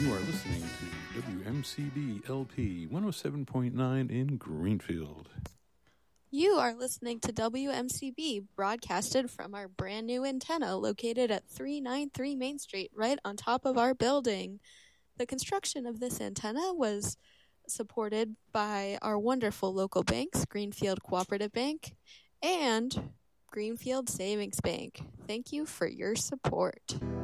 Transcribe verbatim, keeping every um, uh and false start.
You are listening to W M C B L P one oh seven point nine in Greenfield. You are listening to W M C B, broadcasted from our brand new antenna located at three ninety-three Main Street, right on top of our building. The construction of this antenna was supported by our wonderful local banks, Greenfield Cooperative Bank and Greenfield Savings Bank. Thank you for your support.